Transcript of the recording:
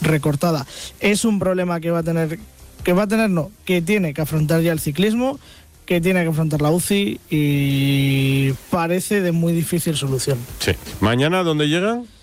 recortada. Es un problema que tiene que afrontar ya el ciclismo, que tiene que afrontar la UCI y parece de muy difícil solución. Sí. ¿Mañana dónde llegan?